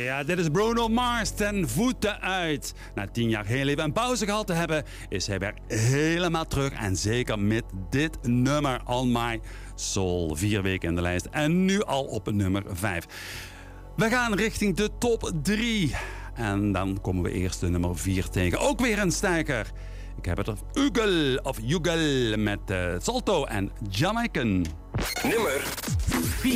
Ja, dit is Bruno Mars ten voeten uit. Na 10 jaar heel even een pauze gehad te hebben, is hij weer helemaal terug. En zeker met dit nummer, On My Soul. 4 weken in de lijst en nu al op nummer 5. We gaan richting de top 3. En dan komen we eerst de nummer 4 tegen. Ook weer een stijger. Ik heb het over Ugel met Salto en Jamaican. Nummer 4.